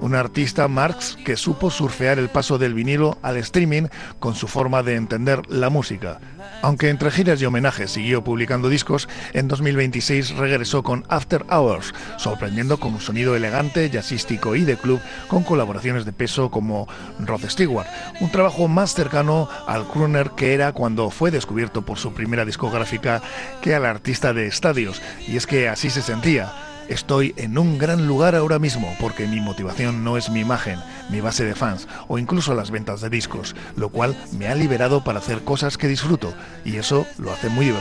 Un artista, Marx, que supo surfear el paso del vinilo al streaming con su forma de entender la música. Aunque entre giras y homenajes siguió publicando discos, en 2026 regresó con After Hours, sorprendiendo con un sonido elegante, jazzístico y de club, con colaboraciones de peso como Rod Stewart, un trabajo más cercano al crooner que era cuando fue descubierto por su primera discográfica que al artista de estadios, y es que así se sentía. Estoy en un gran lugar ahora mismo porque mi motivación no es mi imagen, mi base de fans o incluso las ventas de discos, lo cual me ha liberado para hacer cosas que disfruto y eso lo hace muy divertido.